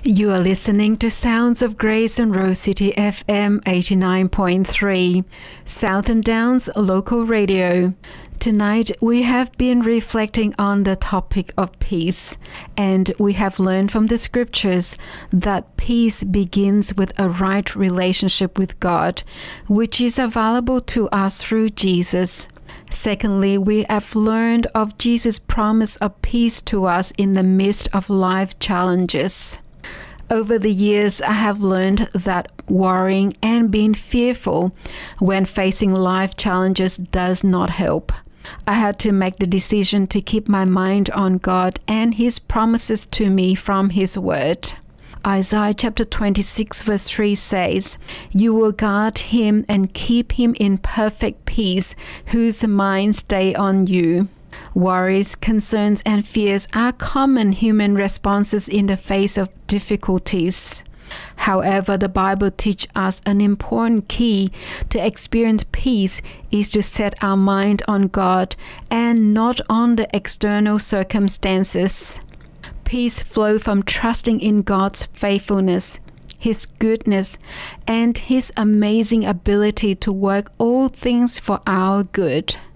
You are listening to Sounds of Grace on Rose City FM 89.3, Southern Downs Local Radio. Tonight we have been reflecting on the topic of peace, and we have learned from the scriptures that peace begins with a right relationship with God, which is available to us through Jesus. Secondly, we have learned of Jesus' promise of peace to us in the midst of life challenges. Over the years, I have learned that worrying and being fearful when facing life challenges does not help. I had to make the decision to keep my mind on God and His promises to me from His Word. Isaiah chapter 26 verse 3 says, "You will guard him and keep him in perfect peace, whose mind stay on you." Worries, concerns, and fears are common human responses in the face of difficulties. However, the Bible teaches us an important key to experience peace is to set our mind on God and not on the external circumstances. Peace flows from trusting in God's faithfulness, His goodness, and His amazing ability to work all things for our good.